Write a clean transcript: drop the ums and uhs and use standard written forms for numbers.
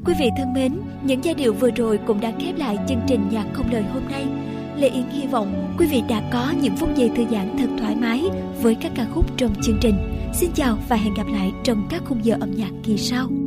Quý vị thân mến, những giai điệu vừa rồi cũng đã khép lại chương trình Nhạc Không Lời hôm nay. Lê Yến hy vọng quý vị đã có những phút giây thư giãn thật thoải mái với các ca khúc trong chương trình. Xin chào và hẹn gặp lại trong các khung giờ âm nhạc kỳ sau.